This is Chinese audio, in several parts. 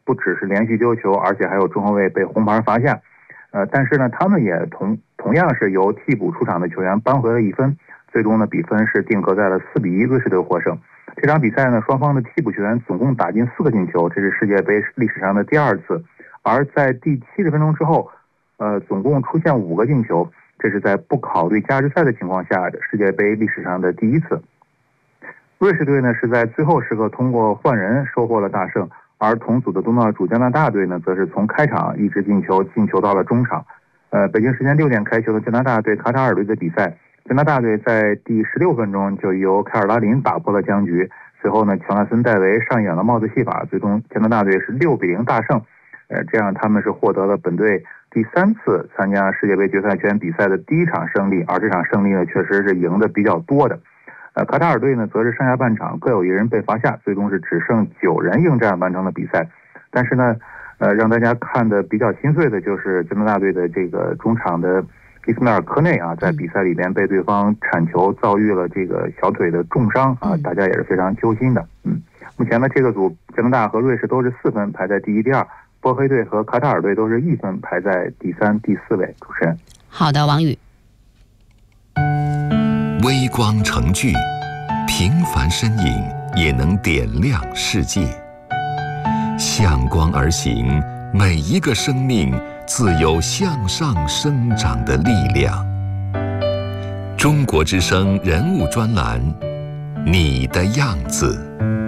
不只是连续丢球，而且还有中后卫被红牌罚下。但是呢，他们也同样是由替补出场的球员扳回了1分，最终呢比分是定格在了4-1，瑞士队获胜。这场比赛呢，双方的替补球员总共打进4个进球，这是世界杯历史上的第2次。而在第70分钟之后，总共出现5个进球，这是在不考虑加时赛的情况下的世界杯历史上的第1次。瑞士队呢是在最后时刻通过换人收获了大胜，而同组的东道主加拿大队呢，则是从开场一直进球到了中场。北京时间6点开球的加拿大对卡塔尔队的比赛，加拿大队在第16分钟就由凯尔拉林打破了僵局，随后呢，乔纳森戴维上演了帽子戏法，最终加拿大队是6-0大胜。这样他们是获得了本队第3次参加世界杯决赛圈比赛的第1场胜利，而这场胜利呢，确实是赢的比较多的。卡塔尔队呢，则是上下半场各有1人被罚下，最终是只剩9人应战完成了比赛。但是呢，让大家看的比较心碎的就是加拿大队的这个中场的伊斯迈尔科内啊，在比赛里边被对方铲球遭遇了这个小腿的重伤啊，大家也是非常揪心的。目前呢，这个组加拿大和瑞士都是4分排在第1、第2，波黑队和卡塔尔队都是1分排在第3、第4位。主持人， 好的，王宇。 微光成炬，平凡身影也能点亮世界。向光而行，每一个生命自有向上生长的力量。中国之声人物专栏，你的样子。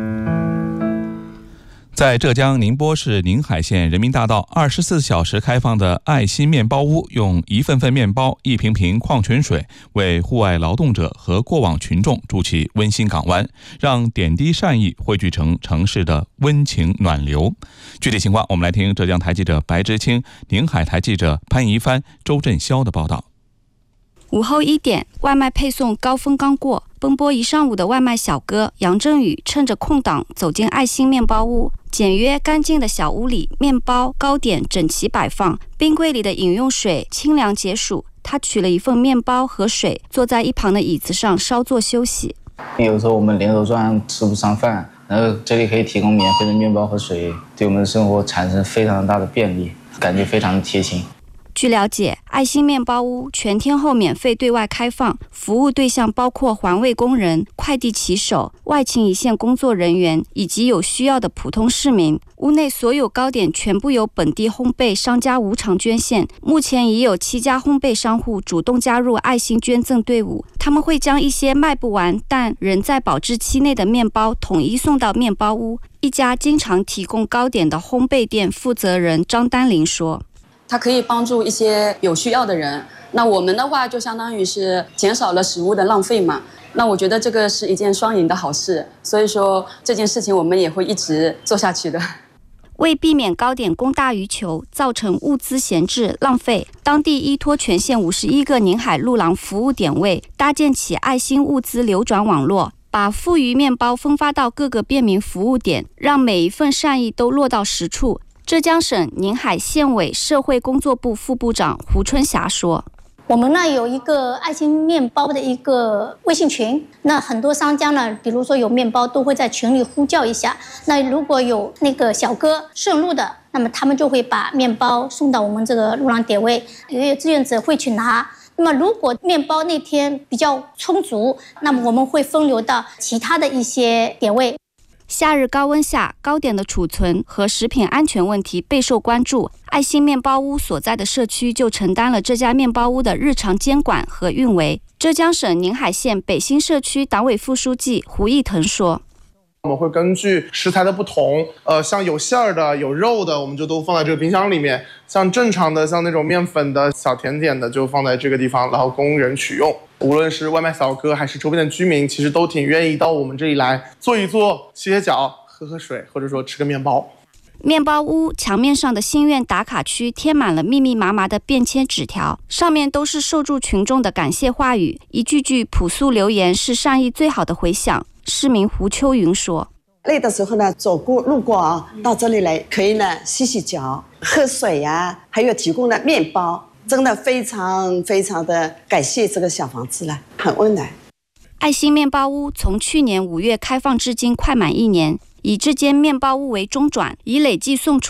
在浙江宁波市宁海县人民大道24小时开放的爱心面包屋，用1份份面包、1瓶瓶矿泉水为户外劳动者和过往群众筑起温馨港湾，让点滴善意汇聚成城市的温情暖流。具体情况，我们来听浙江台记者白知青、宁海台记者潘怡帆、周振霄的报道。 午后1点，外卖配送高峰刚过，奔波一上午的外卖小哥杨振宇趁着空档走进爱心面包屋。简约干净的小屋里，面包、糕点整齐摆放，冰柜里的饮用水清凉解暑。他取了1份面包和水，坐在一旁的椅子上稍作休息。 有时候我们连轴转吃不上饭，然后这里可以提供免费的面包和水，对我们的生活产生非常大的便利，感觉非常的贴心。 据了解，爱心面包屋全天候免费对外开放，服务对象包括环卫工人、快递骑手、外勤一线工作人员以及有需要的普通市民。屋内所有糕点全部由本地烘焙商家无偿捐献，目前已有7家烘焙商户主动加入爱心捐赠队伍，他们会将一些卖不完但仍在保质期内的面包统一送到面包屋。一家经常提供糕点的烘焙店负责人张丹玲说， 它可以帮助一些有需要的人，那我们的话就相当于是减少了食物的浪费嘛，那我觉得这个是一件双赢的好事，所以说这件事情我们也会一直做下去的。 为避免糕点供大于求，造成物资闲置浪费，当地依托全县51个宁海路廊服务点位，搭建起爱心物资流转网络，把富余面包分发到各个便民服务点，让每一份善意都落到实处。浙江省宁海县委社会工作部副部长胡春霞说， 我们呢有一个爱心面包的一个微信群，那很多商家呢，比如说有面包都会在群里呼叫一下，那如果有那个小哥顺路的，那么他们就会把面包送到我们这个路廊点位，有志愿者会去拿。那么如果面包那天比较充足，那么我们会分流到其他的一些点位。 夏日高温下，糕点的储存和食品安全问题备受关注。爱心面包屋所在的社区就承担了这家面包屋的日常监管和运维。浙江省宁海县北新社区党委副书记胡义腾说， 我们会根据食材的不同，像有馅儿的、有肉的，我们就都放在这个冰箱里面；像正常的、像那种面粉的、小甜点的，就放在这个地方，然后供人取用。无论是外卖小哥还是周边的居民，其实都挺愿意到我们这里来坐一坐、洗洗脚、喝水，或者说吃个面包。 面包屋墙面上的心愿打卡区贴满了密密麻麻的便签纸条，上面都是受助群众的感谢话语，一句句朴素留言是善意最好的回响。市民胡秋云说， 累的时候呢，路过啊，到这里来可以呢洗洗脚、喝水呀，还有提供的面包，真的非常非常的感谢这个小房子了，很温暖。 爱心面包屋从去年5月开放至今快满1年，以这间面包屋为中转，已累计送出